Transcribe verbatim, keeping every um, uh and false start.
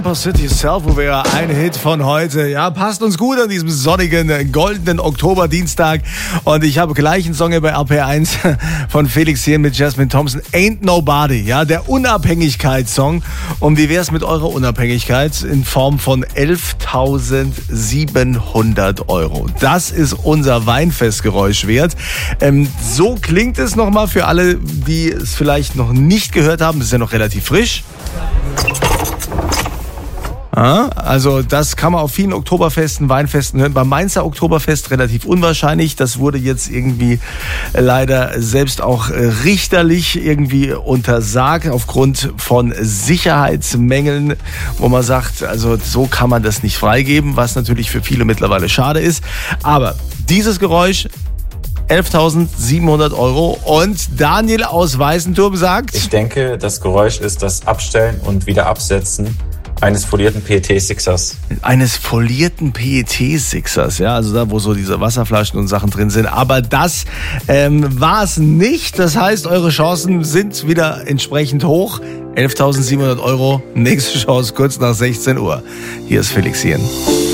Camper City Self-Aware, ein Hit von heute. Ja, passt uns gut an diesem sonnigen, goldenen Oktoberdienstag. Und ich habe gleich einen Song hier bei R P R eins von Felix hier mit Jasmine Thompson. Ain't Nobody, ja, der Unabhängigkeitssong. Und wie wär's mit eurer Unabhängigkeit in Form von elftausendsiebenhundert Euro? Das ist unser Weinfestgeräusch wert. Ähm, so klingt es nochmal für alle, die es vielleicht noch nicht gehört haben. Das ist ja noch relativ frisch. Ja, also das kann man auf vielen Oktoberfesten, Weinfesten hören. Beim Mainzer Oktoberfest relativ unwahrscheinlich. Das wurde jetzt irgendwie leider selbst auch richterlich irgendwie untersagt aufgrund von Sicherheitsmängeln, wo man sagt, also so kann man das nicht freigeben, was natürlich für viele mittlerweile schade ist. Aber dieses Geräusch, elftausendsiebenhundert Euro. Und Daniel aus Weißenturm sagt: Ich denke, das Geräusch ist das Abstellen und wieder Absetzen eines folierten P E T-Sixers. Eines folierten P E T-Sixers, ja, also da, wo so diese Wasserflaschen und Sachen drin sind. Aber das ähm, war es nicht. Das heißt, eure Chancen sind wieder entsprechend hoch. elftausendsiebenhundert Euro, nächste Chance kurz nach sechzehn Uhr. Hier ist Felix Jähn.